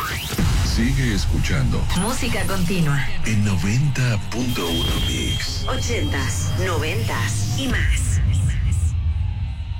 Sigue escuchando. Música continua. En 90.1 Mix. 80s, 90s y más.